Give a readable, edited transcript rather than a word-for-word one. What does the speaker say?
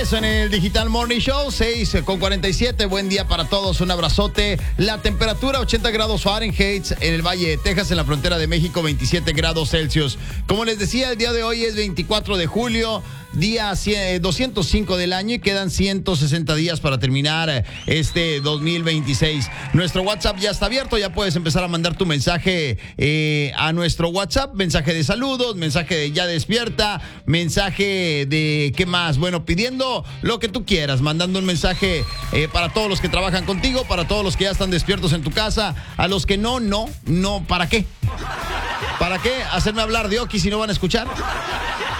regreso en el Digital Morning Show, 6:47. Buen día para todos, un abrazote. La temperatura 80 grados Fahrenheit en el Valle de Texas, en la frontera de México, 27 grados Celsius. Como les decía, el día de hoy es 24 de julio, día 205 del año, y quedan 160 días para terminar este 2026. Nuestro WhatsApp ya está abierto, ya puedes empezar a mandar tu mensaje a nuestro WhatsApp, mensaje de saludos, mensaje de ya despierta, mensaje de ¿qué más? Bueno, pidiendo lo que tú quieras, mandando un mensaje para todos los que trabajan contigo, para todos los que ya están despiertos en tu casa, a los que no, ¿para qué? ¿Para qué hacerme hablar de Oki si no van a escuchar?